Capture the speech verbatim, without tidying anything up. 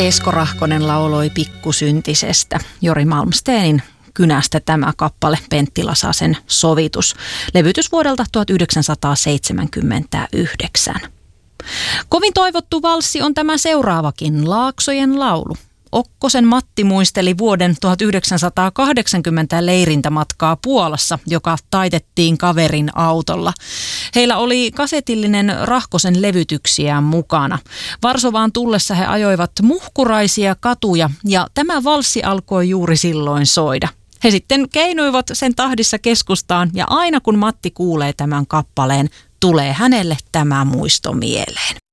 Esko Rahkonen lauloi Pikkusyntisestä. Jori Malmsteenin kynästä tämä kappale, Pentti Lasasen sovitus. Levytys vuodelta tuhatyhdeksänsataaseitsemänkymmentäyhdeksän. Kovin toivottu valssi on tämä seuraavakin, Laaksojen laulu. Okkosen Matti muisteli vuoden tuhatyhdeksänsataakahdeksankymmentä leirintämatkaa Puolassa, joka taitettiin kaverin autolla. Heillä oli kasetillinen Rahkosen levytyksiä mukana. Varsovaan tullessa he ajoivat muhkuraisia katuja ja tämä valssi alkoi juuri silloin soida. He sitten keinuivat sen tahdissa keskustaan ja aina kun Matti kuulee tämän kappaleen, tulee hänelle tämä muisto mieleen.